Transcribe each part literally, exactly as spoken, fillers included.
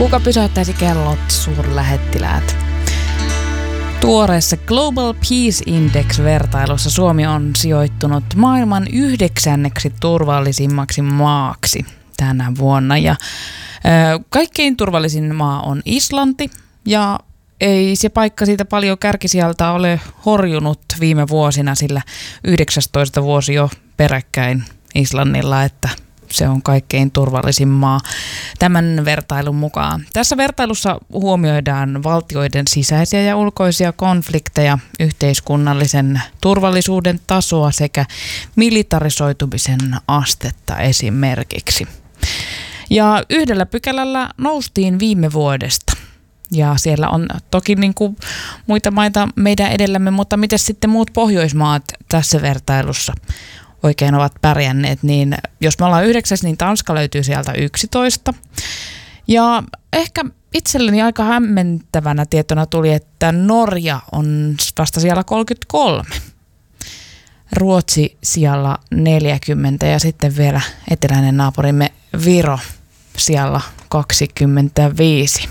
Kuka pysäyttäisi kellot, suurlähettiläät? Tuoreessa Global Peace Index-vertailussa Suomi on sijoittunut maailman yhdeksänneksi turvallisimmaksi maaksi tänä vuonna. Ja, ö, kaikkein turvallisin maa on Islanti, ja ei se paikka siitä paljon kärkisijalta ole horjunut viime vuosina, sillä yhdeksästoista vuosi jo peräkkäin Islannilla, että se on kaikkein turvallisin maa tämän vertailun mukaan. Tässä vertailussa huomioidaan valtioiden sisäisiä ja ulkoisia konflikteja, yhteiskunnallisen turvallisuuden tasoa sekä militarisoitumisen astetta esimerkiksi. Ja yhdellä pykälällä noustiin viime vuodesta. Ja siellä on toki niin kuin muita maita meidän edellämme, mutta miten sitten muut Pohjoismaat tässä vertailussa oikein ovat pärjänneet, niin jos me ollaan yhdeksäs, niin Tanska löytyy sieltä yksitoista. Ja ehkä itselleni aika hämmentävänä tietona tuli, että Norja on vasta siellä kolmekymmentäkolme. Ruotsi siellä neljäkymmentä ja sitten vielä eteläinen naapurimme Viro siellä kaksikymmentäviisi.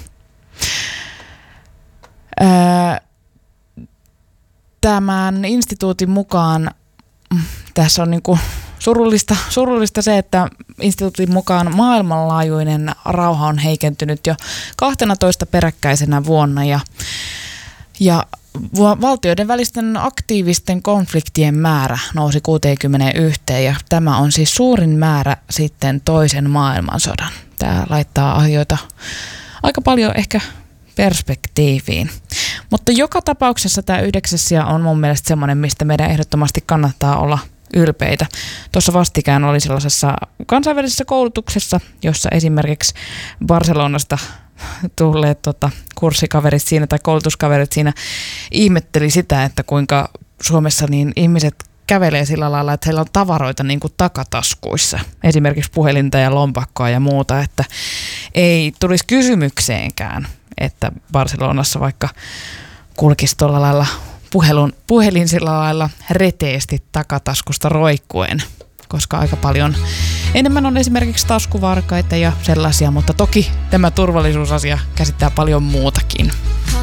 Tämän instituutin mukaan tässä on niin kuin surullista, surullista se, että instituutin mukaan maailmanlaajuinen rauha on heikentynyt jo kahteentoista peräkkäisenä vuonna ja, ja valtioiden välisten aktiivisten konfliktien määrä nousi kuuteenkymmeneenyhteen ja tämä on siis suurin määrä sitten toisen maailmansodan. Tämä laittaa asioita aika paljon ehkä perspektiiviin. Mutta joka tapauksessa tämä yhdeksäs sija on mun mielestä semmoinen, mistä meidän ehdottomasti kannattaa olla ylpeitä. Tuossa vastikään oli sellaisessa kansainvälisessä koulutuksessa, jossa esimerkiksi Barcelonasta tulleet tota, kurssikaverit siinä tai koulutuskaverit siinä ihmetteli sitä, että kuinka Suomessa niin ihmiset kävelee sillä lailla, että heillä on tavaroita niin kuin takataskuissa. Esimerkiksi puhelinta ja lompakkoa ja muuta, että ei tulisi kysymykseenkään, että Barcelonassa vaikka kulkisi tuolla lailla puhelun, puhelin sillä lailla reteesti takataskusta roikkuen, koska aika paljon enemmän on esimerkiksi taskuvarkaita ja sellaisia, mutta toki tämä turvallisuusasia käsittää paljon muutakin.